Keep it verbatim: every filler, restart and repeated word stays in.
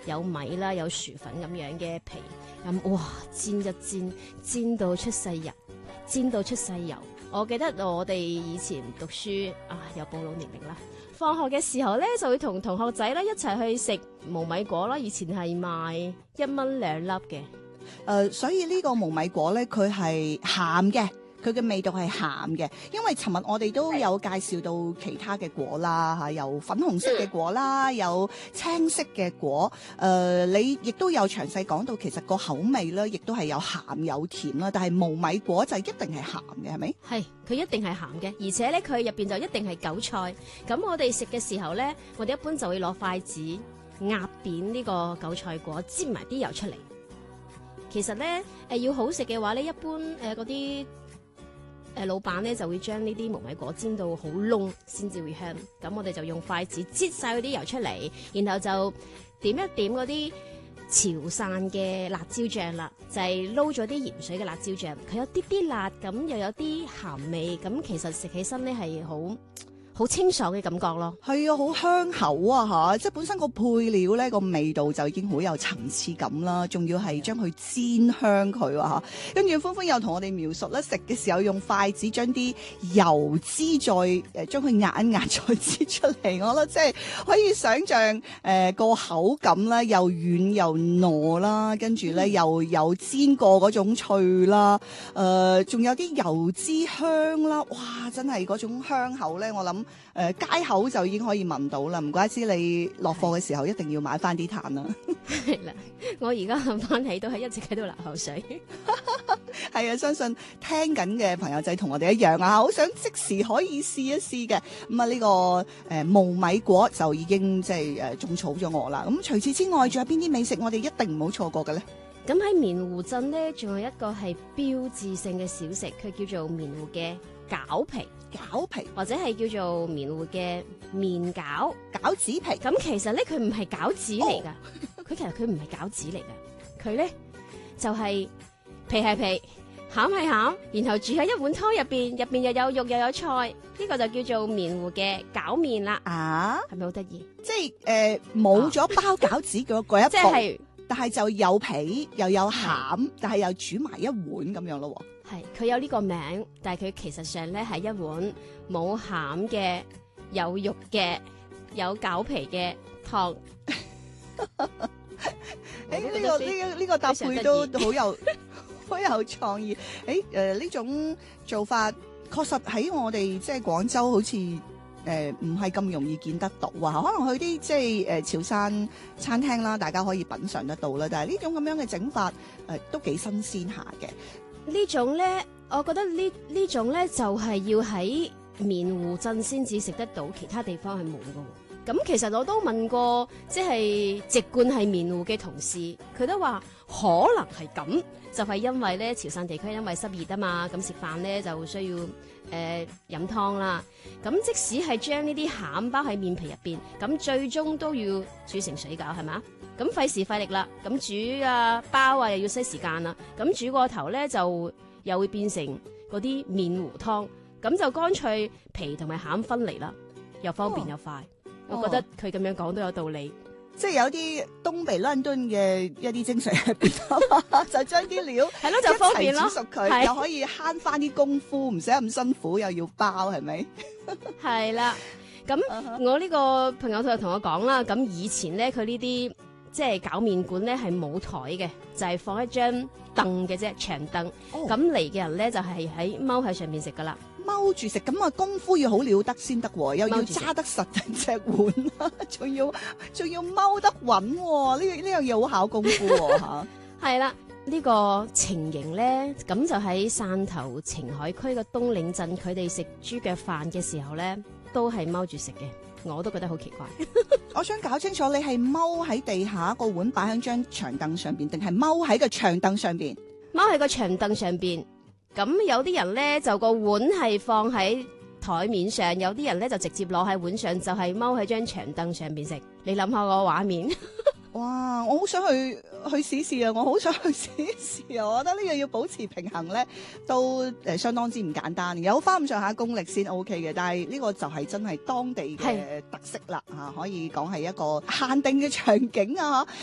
有米啦，有薯粉咁樣嘅皮，咁哇煎一煎，煎到出細油，煎到出細油。我記得我哋以前讀書啊，又暴露年齡啦。放學嘅時候咧，就會同同學仔咧一齊去食無米果啦。以前係賣一蚊兩粒嘅。誒、 呃，所以呢個無米果咧，佢係鹹嘅。佢嘅味道係鹹嘅，因為尋日我哋都有介紹到其他嘅果啦嚇，有粉紅色嘅果啦，有青色嘅果。誒、呃，你亦都有詳細講到，其實個口味咧，亦都係有鹹有甜啦。但係無米果就一定係鹹嘅，係咪？係， 佢一定係鹹嘅，而且咧佢入邊就一定係韭菜。咁我哋食嘅時候咧，我哋一般就會攞筷子壓扁呢個韭菜果，擠埋啲油出嚟。其實咧，誒、呃、要好食嘅話咧，一般誒嗰啲。誒老闆咧就會將呢啲無米果煎到好燶先至會香，咁我哋就用筷子擠晒嗰啲油出嚟，然後就點一點嗰啲潮汕嘅辣椒醬啦，就係撈咗啲鹽水嘅辣椒醬，佢有啲啲辣，咁又有啲鹹味，咁其實食起身咧係好好清爽嘅感覺咯。 係啊，好香口啊嚇！即係本身個配料咧個味道就已經好有層次感啦，仲要係將佢煎香佢啊嚇。跟住歡歡又同我哋描述咧，食嘅時候用筷子將啲油脂再誒將佢壓一壓再擠出嚟，我覺得即係可以想像誒個、呃、口感咧又軟又糯啦，跟住咧又有煎過嗰種脆啦，誒、呃、仲有啲油脂香啦，哇！真係嗰種香口咧，我諗。誒、呃、街口就已經可以聞到啦，唔怪之你落貨嘅時候一定要買翻啲炭啦。 係啦，我而家諗翻起都係一直喺度流口水。 係啊，相信聽緊嘅朋友仔同我哋一樣啊，好想即時可以試一試嘅。咁啊呢個誒、呃、無米果就已經即係誒種草咗我啦。咁除此之外，仲有邊啲美食我哋一定唔好錯過嘅咧？ 咁喺棉湖鎮咧，仲有一個係標誌性嘅小食，佢叫做棉湖嘅餃皮。 餃皮或者係叫做棉湖嘅麵餃餃子皮。 咁其實咧佢唔係餃子嚟噶，佢、oh. 其實佢唔係餃子嚟噶，佢咧就係、是、皮係皮，餡係餡，然後煮喺一碗湯入邊，入邊又有肉又有菜，呢、這個就叫做棉湖嘅餃麵啦。啊，係咪好得意？ 即係誒冇咗包餃子嗰嗰一步，即係但係就有皮又有餡，但係又煮埋一碗咁樣咯。 係，佢有呢個名，但係佢其實上咧係一碗冇餡嘅、有肉嘅、有餃皮嘅湯。 誒呢、這個呢個呢個搭配都好有好有創意。誒誒呢種做法確實喺我哋即係廣州好似誒唔係咁容易見得到啊！可能去啲即係誒、呃、潮汕餐廳啦，大家可以品嚐得到啦。但係呢種咁樣嘅整法誒、呃、都幾新鮮下嘅。 呢種咧，我覺得呢呢種咧就係要喺棉湖鎮先至食得到，其他地方係冇噶。咁其實我都問過，即係籍貫係棉湖嘅同事，佢都話可能係咁，就係因為咧潮汕地區因為濕熱啊嘛，咁食飯咧就需要誒飲湯啦。咁即使係將呢啲餡包喺麵皮入邊，咁最終都要煮成水餃，係咪？咁費時費力啦，咁煮啊包啊又要嘥時間啦，咁煮過頭咧就又會變成嗰啲麵糊湯，咁就乾脆皮同埋餡分離啦，又方便又快。哦、我覺得佢咁樣講都有道理， 即係有啲東北倫敦嘅一啲精髓入邊，就將啲料係咯就方便咯， 煮熟佢又可以慳翻啲功夫，唔使咁辛苦，又要包，係咪？ 係啦，咁、uh-huh. 我呢個朋友就同我講啦，咁以前咧佢呢啲。即係餃麵館咧係冇台嘅，就係、是、放一張凳嘅啫，長凳。咁嚟嘅人咧就係喺踎喺上面食噶啦， 踎住食。咁啊功夫要好了得先得，又要揸得實隻碗啦，仲要仲要踎得穩。呢呢樣嘢好考功夫吓。係啦，呢、這個情形咧，咁就喺汕頭澄海區嘅東嶺鎮，佢哋食豬腳飯嘅時候咧，都係踎住食嘅。我都覺得好奇怪。我想搞清楚，你係踎喺地下個碗擺喺張長凳上邊，定係踎喺個長凳上邊？ 踎喺個長凳上邊。咁有啲人咧就個碗係放喺台面上，有啲人咧就直接攞喺碗上，就係踎喺張長凳上邊食。你諗下個畫面。 哇！我好想去去試試啊！我好想去試試啊！我覺得呢個要保持平衡咧，都誒、呃、相當之唔簡單，有翻咁上下功力先 OK 嘅。但係呢個就係真係當地嘅特色啦嚇，可以講係一個限定嘅場景啊！